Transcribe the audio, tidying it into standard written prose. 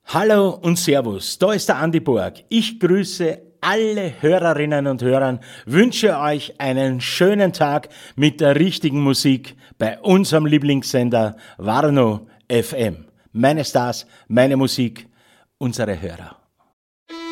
Hallo und Servus, da ist der Andi Borg. Ich grüße alle Hörerinnen und Hörer, wünsche euch einen schönen Tag mit der richtigen Musik bei unserem Lieblingssender Warnow FM. Meine Stars, meine Musik, unsere Hörer.